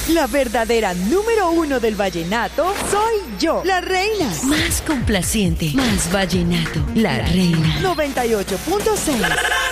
La verdadera número 1 del vallenato soy yo, la reina. Más complaciente, más vallenato, la reina. 98.6